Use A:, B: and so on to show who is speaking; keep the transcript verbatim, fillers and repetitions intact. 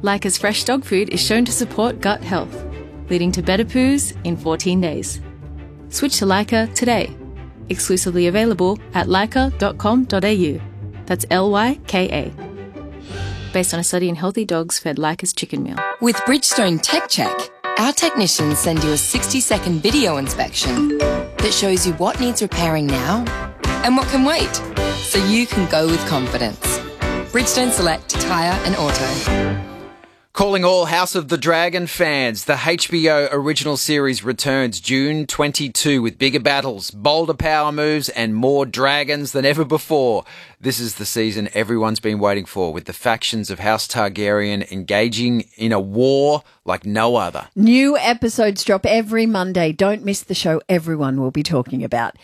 A: Leica's fresh dog food is shown to support gut health, leading to better poos in fourteen days. Switch to Leica today. Exclusively available at leica dot com dot a u. That's L Y K A. Based on a study in healthy dogs fed Leica's chicken meal.
B: With Bridgestone Tech Check, our technicians send you a sixty-second video inspection that shows you what needs repairing now and what can wait, so you can go with confidence. Bridgestone Select Tyre and Auto.
C: Calling all House of the Dragon fans, the H B O original series returns June twenty-second with bigger battles, bolder power moves and more dragons than ever before. This is the season everyone's been waiting for, with the factions of House Targaryen engaging in a war like no other.
D: New episodes drop every Monday. Don't miss the show everyone will be talking about.